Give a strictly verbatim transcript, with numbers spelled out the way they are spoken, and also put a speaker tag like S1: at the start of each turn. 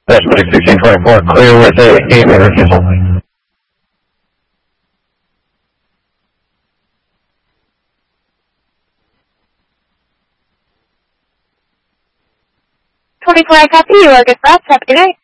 S1: That's sixteen twenty-four, clear with a eight refusal.
S2: twenty-four, I copy you. August Ross, have a good night.